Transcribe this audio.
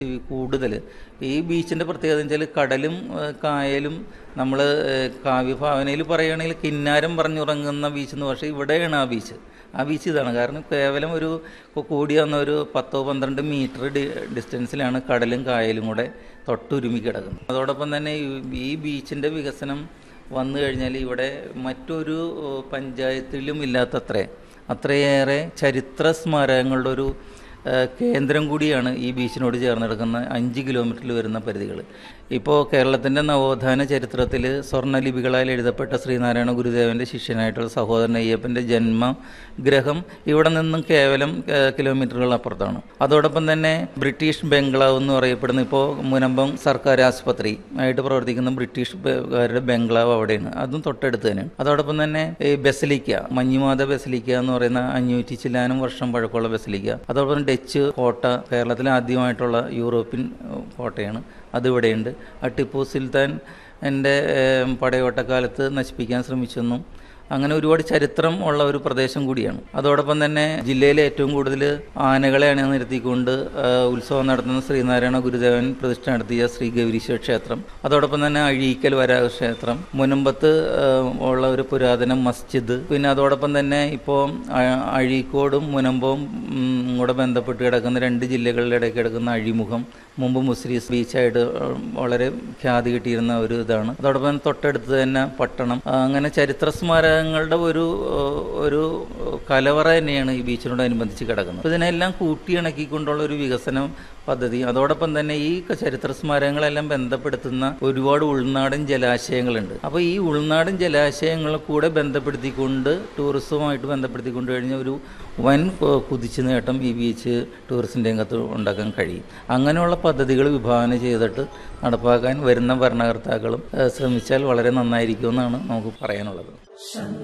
കൂടുതൽ ഈ ബീച്ചിൻ്റെ പ്രത്യേകത എന്ന് വെച്ചാൽ കടലും കായലും നമ്മൾ കാവ്യഭാവനയിൽ പറയുകയാണെങ്കിൽ കിന്നാരം പറഞ്ഞുറങ്ങുന്ന ബീച്ച് എന്ന്. പക്ഷേ ഇവിടെയാണ് ആ ബീച്ച് ഇതാണ്. കാരണം കേവലം ഒരു കൂടി വന്ന ഒരു 10-12 മീറ്റർ ഡിസ്റ്റൻസിലാണ് കടലും കായലും കൂടെ തൊട്ടുരുമി കിടക്കുന്നത്. അതോടൊപ്പം തന്നെ ഈ ബീച്ചിൻ്റെ വികസനം വന്നു കഴിഞ്ഞാൽ ഇവിടെ മറ്റൊരു പഞ്ചായത്തിലും അത്രയേറെ ചരിത്ര സ്മാരകങ്ങളുടെ ഒരു കേന്ദ്രം കൂടിയാണ് ഈ ബീച്ചിനോട് ചേർന്ന് കിടക്കുന്ന 5 കിലോമീറ്ററിൽ വരുന്ന പരിധികൾ. ഇപ്പോൾ കേരളത്തിൻ്റെ നവോത്ഥാന ചരിത്രത്തിൽ സ്വർണ്ണലിപികളാൽ എഴുതപ്പെട്ട ശ്രീനാരായണ ഗുരുദേവൻ്റെ ശിഷ്യനായിട്ടുള്ള സഹോദരൻ അയ്യപ്പൻ്റെ ജന്മഗ്രഹം ഇവിടെ നിന്നും കേവലം കിലോമീറ്ററുകൾ അപ്പുറത്താണ്. അതോടൊപ്പം തന്നെ ബ്രിട്ടീഷ് ബംഗ്ലാവ് എന്ന് പറയപ്പെടുന്ന ഇപ്പോൾ മുനമ്പം സർക്കാർ ആശുപത്രി ആയിട്ട് പ്രവർത്തിക്കുന്ന ബ്രിട്ടീഷുകാരുടെ ബംഗ്ലാവ് അവിടെയാണ്, അതും തൊട്ടടുത്ത് തന്നെയാണ്. അതോടൊപ്പം തന്നെ ഈ ബസലിക്ക, മഞ്ഞുമാത ബസലിക്ക എന്ന് പറയുന്ന 500 ചില്ലാനും വർഷം പഴക്കമുള്ള ബസലിക്ക. അതോടൊപ്പം ഡച്ച് കോട്ട, കേരളത്തിലെ ആദ്യമായിട്ടുള്ള യൂറോപ്യൻ കോട്ടയാണ്, അതിവിടെയുണ്ട്. ടിപ്പു സുൽത്താൻ എൻ്റെ പടയോട്ടക്കാലത്ത് നശിപ്പിക്കാൻ ശ്രമിച്ചെന്നും അങ്ങനെ ഒരുപാട് ചരിത്രം ഉള്ള ഒരു പ്രദേശം കൂടിയാണ്. അതോടൊപ്പം തന്നെ ജില്ലയിലെ ഏറ്റവും കൂടുതൽ ആനകളെ അണിനിരത്തിക്കൊണ്ട് ഉത്സവം നടത്തുന്ന ശ്രീനാരായണ ഗുരുദേവൻ പ്രതിഷ്ഠ നടത്തിയ ശ്രീ ഗൗരീശ്വര ക്ഷേത്രം, അതോടൊപ്പം തന്നെ അഴീക്കൽ വരാഹ ക്ഷേത്രം, മുനമ്പത്ത് ഉള്ള ഒരു പുരാതന മസ്ജിദ്, പിന്നെ അതോടൊപ്പം തന്നെ ഇപ്പോൾ അഴീക്കോടും മുനമ്പവും കൂടെ ബന്ധപ്പെട്ട് കിടക്കുന്ന 2 ജില്ലകളുടെ ഇടയ്ക്ക് കിടക്കുന്ന അഴിമുഖം, മുമ്പ് മുസ്രീസ് ബീച്ചായിട്ട് വളരെ ഖ്യാതി കിട്ടിയിരുന്ന ഒരു ഇതാണ്. അതോടൊപ്പം തൊട്ടടുത്ത് തന്നെ പട്ടണം. അങ്ങനെ ചരിത്ര സ്മാരകങ്ങളുടെ ഒരു കലവറ തന്നെയാണ് ഈ ബീച്ചിനോടനുബന്ധിച്ച് കിടക്കുന്നത്. ഇതിനെല്ലാം കൂട്ടിയിണക്കിക്കൊണ്ടുള്ള ഒരു വികസന പദ്ധതി. അതോടൊപ്പം തന്നെ ഈ ചരിത്ര സ്മാരകങ്ങളെല്ലാം ബന്ധപ്പെടുത്തുന്ന ഒരുപാട് ഉൾനാടൻ ജലാശയങ്ങളുണ്ട്. അപ്പോൾ ഈ ഉൾനാടൻ ജലാശയങ്ങളെ കൂടെ ബന്ധപ്പെടുത്തിക്കൊണ്ട് ടൂറിസവുമായിട്ട് ബന്ധപ്പെടുത്തിക്കൊണ്ട് കഴിഞ്ഞ ഒരു വൻ കുതിച്ചു നേട്ടം ഈ ബീച്ച് ടൂറിസം രംഗത്ത് ഉണ്ടാക്കാൻ കഴിയും. അങ്ങനെയുള്ള പദ്ധതികൾ വിഭാവന ചെയ്തിട്ട് നടപ്പാക്കാൻ വരുന്ന ഭരണകർത്താക്കളും ശ്രമിച്ചാൽ വളരെ നന്നായിരിക്കുമെന്നാണ് നമുക്ക് പറയാനുള്ളത്.